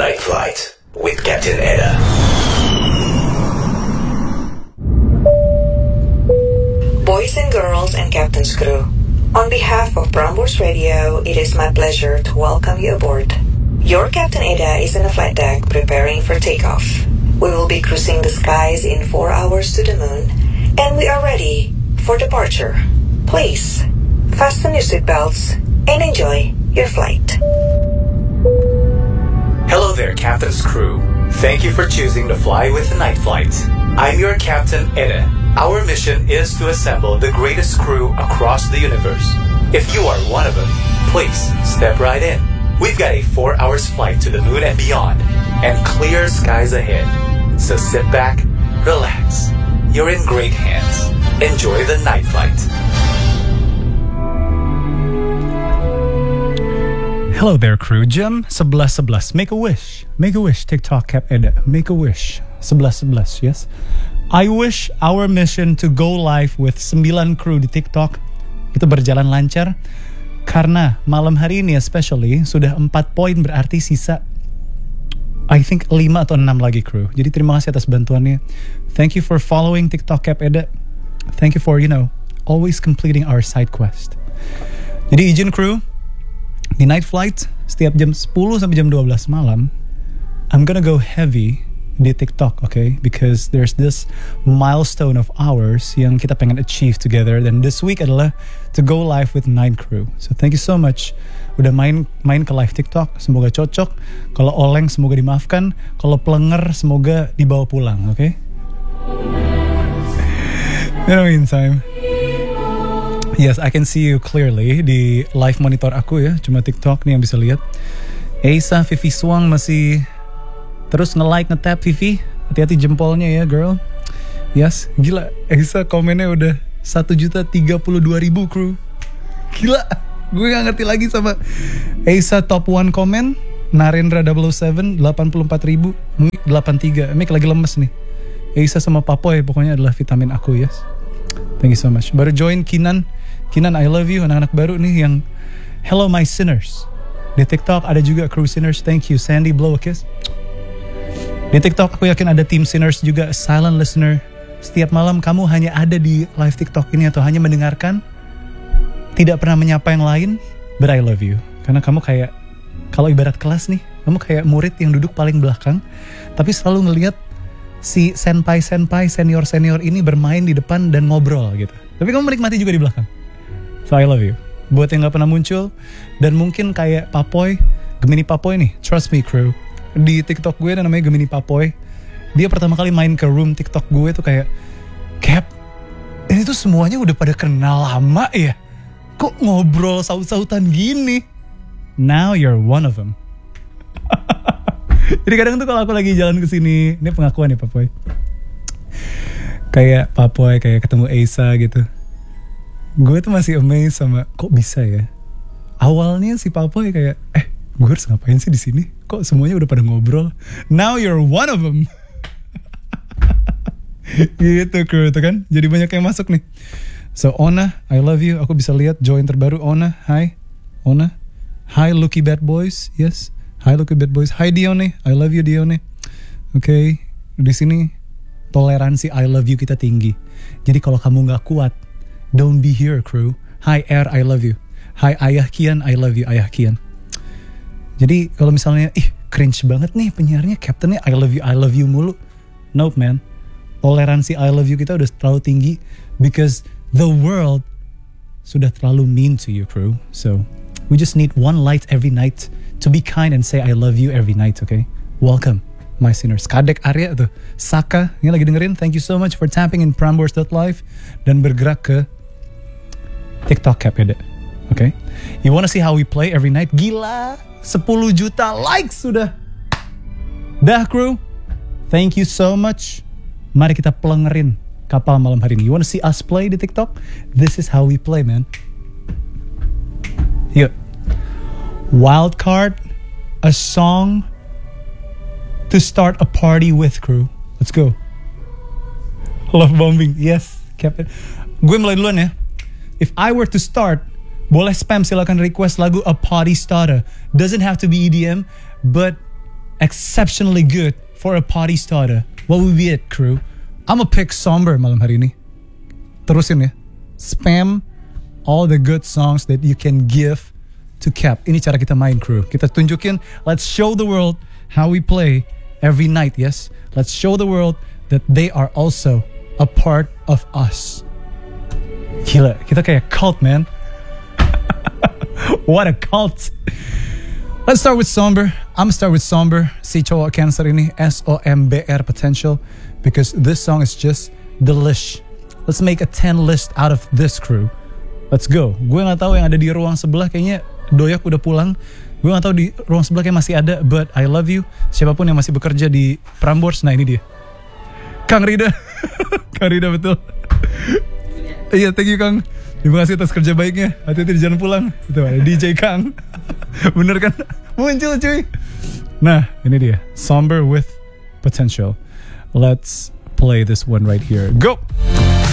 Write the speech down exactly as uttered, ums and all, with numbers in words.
Night Flight with Captain Eda. Boys and girls and Captain's crew, on behalf of Prambors Radio, it is my pleasure to welcome you aboard. Your Captain Eda is on the flight deck preparing for takeoff. We will be cruising the skies in four hours to the moon, and we are ready for departure. Please, fasten your seatbelts and enjoy your flight. Hello there, Captain's crew. Thank you for choosing to fly with the Night Flight. I'm your Captain Eda. Our mission is to assemble the greatest crew across the universe. If you are one of them, please step right in. We've got a four hours flight to the moon and beyond, and clear skies ahead. So sit back, relax. You're in great hands. Enjoy the Night Flight. Hello there, crew. Jam eleven eleven. Make a wish. Make a wish. TikTok Cap Eda. Make a wish. eleven eleven. Yes. I wish our mission to go live with sembilan kru di TikTok itu berjalan lancar, karena malam hari ini especially sudah empat poin, berarti sisa I think lima atau enam lagi kru. Jadi terima kasih atas bantuannya. Thank you for following TikTok Cap Eda. Thank you for, you know, always completing our side quest. Jadi izin kru, di night flight setiap jam sepuluh sampai jam dua belas malam I'm gonna go heavy di TikTok, okay? Because there's this milestone of ours yang kita pengen achieve together, dan this week adalah to go live with nine crew. So thank you so much udah main main ke live TikTok. Semoga cocok. Kalau oleng semoga dimaafkan. Kalau pelenger semoga dibawa pulang, okay? In the meantime, yes, I can see you clearly di live monitor aku ya. Cuma TikTok nih yang bisa lihat. Asa Vivi Swang masih terus nge-like, nge-tap Vivi. Hati-hati jempolnya ya, girl. Yes, gila. Esa komennya udah satu juta tiga puluh dua ribu kru. Gila. Gue gak ngerti lagi sama Esa top one komen. Narendra double oh seven delapan puluh empat ribu. Mik delapan puluh tiga. Mik lagi lemes nih. Esa sama Papoy pokoknya adalah vitamin aku, yes. Thank you so much. Baru join Kinan. Kinan, I love you. Anak-anak baru nih yang hello my sinners. Di TikTok ada juga crew sinners. Thank you. Sandy, blow a kiss. Di TikTok aku yakin ada team sinners juga, silent listener. Setiap malam kamu hanya ada di live TikTok ini atau hanya mendengarkan, tidak pernah menyapa yang lain, but I love you. Karena kamu kayak, kalau ibarat kelas nih, kamu kayak murid yang duduk paling belakang, tapi selalu ngelihat si senpai-senpai, senior-senior ini bermain di depan dan ngobrol gitu. Tapi kamu menikmati juga di belakang. So I love you. Buat yang gak pernah muncul, dan mungkin kayak Papoy, Gemini Papoy nih, trust me crew. Di TikTok gue ada namanya Gemini Papoy. Dia pertama kali main ke room TikTok gue tuh kayak, Cap, ini tuh semuanya udah pada kenal lama ya. Kok ngobrol saut-sautan gini? Now you're one of them. Jadi kadang tuh kalau aku lagi jalan ke sini, ini pengakuan ya Papoy. Kayak Papoy kayak ketemu Asa gitu. Gue tuh masih amazed sama kok bisa ya. Awalnya si Papoy kayak, eh gue harus ngapain sih di sini? Kok semuanya udah pada ngobrol? Now you're one of them. Gitu kru itu kan. Jadi banyak yang masuk nih. So Ona, I love you. Aku bisa lihat join terbaru Ona. Hi Ona. Hi Lucky Bad Boys. Yes. Hi Lucky Bad Boys. Hi Dione. I love you Dione. Oke. Okay. Di sini toleransi I love you kita tinggi. Jadi kalau kamu nggak kuat, don't be here crew. Hi Air, I love you. Hi Ayah Kian, I love you Ayah Kian. Jadi kalau misalnya, ih cringe banget nih penyiarnya, captainnya I love you, I love you mulu. Nope man, toleransi I love you kita udah terlalu tinggi, because the world sudah terlalu mean to you crew. So we just need one light every night to be kind and say I love you every night, okay? Welcome my sinners. Kadek Arya tuh, Saka yang lagi dengerin, thank you so much for tapping in prambors dot live dan bergerak ke TikTok Cap Eda. Okay? You wanna see how we play every night? Gila! sepuluh juta likes sudah. Dah crew. Thank you so much. Mari kita pelengerin kapal malam hari ini. You wanna see us play di TikTok? This is how we play, man. Yuk. Wildcard, a song to start a party with crew. Let's go. Love bombing. Yes, Captain. Gue mulai duluan ya. If I were to start, boleh spam, silakan request lagu A Party Starter. Doesn't have to be E D M, but exceptionally good for a party starter, what would be it, crew? I'm gonna pick Somber malam hari ini. Terusin ya. Spam all the good songs that you can give to Cap. Ini cara kita main, crew. Kita tunjukin, let's show the world how we play every night, yes? Let's show the world that they are also a part of us. Gila, kita kayak cult, man. What a cult. Let's start with Somber. I'm gonna start with Somber. Si cowok Cancer ini, S O M B R Potential. Because this song is just delish. Let's make a ten list out of this, crew. Let's go. Gue gak tahu yang ada di ruang sebelah, kayaknya Doyak udah pulang. Gue gak tahu di ruang sebelah kayak masih ada. But I love you. Siapapun yang masih bekerja di Prambors, nah ini dia. Kang Rida. Kang Rida, betul. Iya, yeah, thank you Kang. Terima kasih atas kerja baiknya. Hati-hati di jalan pulang. Itu ada D J Kang. Bener kan? Muncul cuy. Nah, ini dia. Somber with Potential. Let's play this one right here. Go!